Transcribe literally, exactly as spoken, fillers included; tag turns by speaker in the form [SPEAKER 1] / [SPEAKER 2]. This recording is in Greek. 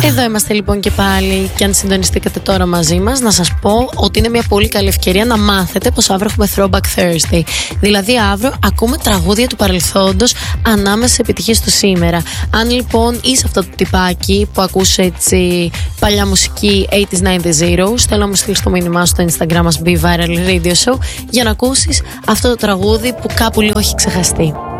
[SPEAKER 1] Εδώ είμαστε λοιπόν και πάλι. Και αν συντονιστήκατε τώρα μαζί μας, να σας πω ότι είναι μια πολύ καλή ευκαιρία να μάθετε πως αύριο έχουμε Throwback Thursday. Δηλαδή αύριο ακούμε τραγούδια του παρελθόντος ανάμεσα σε επιτυχίες του σήμερα. Αν λοιπόν είσαι αυτό το τυπάκι που ακούσε έτσι παλιά μουσική ογδόντα, ενενήντα, zeros, θέλω να μου στείλεις το μήνυμά στο Instagram μας Be Viral Radio Show για να ακούσεις αυτό το τραγούδι που κάπου λίγο έχει ξεχαστεί.